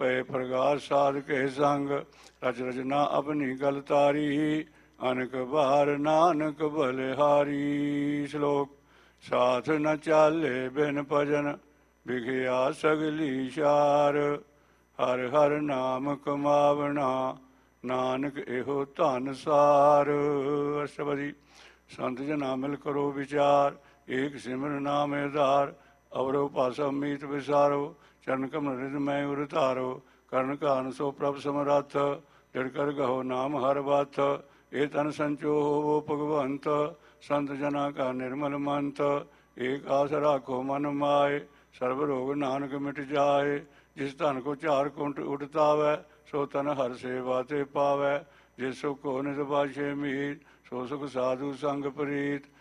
ਪਏ ਪ੍ਰਗਾਸ ਸਾਧ ਕੇ ਸੰਗ, ਰਚ ਰਚਨਾ ਆਪਣੀ ਗਲ ਤਾਰੀ, ਅਨਕ ਬਾਰ ਨਾਨਕ ਬਲਿਹਾਰੀ। ਸ਼ਲੋਕ ਸਾਥ ਨ ਚਾਲੇ ਬਿਨ ਭਜਨ, ਵਿਖਿਆ ਸਗਲੀ ਸ਼ਾਰ, ਹਰ ਹਰ ਨਾਮ ਕਮਾਵਣਾ, ਨਾਨਕ ਇਹੋ ਧਨ ਸਾਰ। ਅਸ਼ਟਪਦੀ ਸੰਤ ਜਨਾ ਮਿਲ ਕਰੋ ਵਿਚਾਰ, ਏਕ ਸਿਮਰ ਨਾਮ ਆਧਾਰ, ਅਵਰੋ ਭਾਸਾ ਮੀਤ ਵਿਸਾਰੋ, ਚਰਨ ਕਮਲ ਰਿਦ ਮੈਂ ਉਰ ਧਾਰੋ, ਕਰਨ ਕਾਰਨ ਸੋ ਪ੍ਰਭ ਸਮਰੱਥ, ਜੜ ਕਰ ਗਹੋ ਨਾਮ ਹਰ ਬਾਥ, ਇਹ ਤਨ ਸੰਚੋ ਹੋਵੋ ਭਗਵੰਤ, ਸੰਤ ਜਨਾ ਕਾ ਨਿਰਮਲ ਮੰਤ, ਏਕ ਆਸ ਰਾਖੋ ਮਨ ਮਾਏ, ਸਰਬ ਰੋਗ ਨਾਨਕ ਮਿਟ ਜਾਏ, ਜਿਸ ਧਨ ਕੋ ਚਾਰ ਕੁੰਟ ਉਠਤਾਵੈ, ਸੋ ਤਨ ਹਰ ਸੇਵਾ ਤੇ ਪਾਵੈ, ਜਿਸ ਸੁਖ ਕੋ ਨਿਤ ਬਾਛੇ ਮੀਤ, ਸੋ ਸੁਖ ਸਾਧੂ ਸੰਗ ਪ੍ਰੀਤ,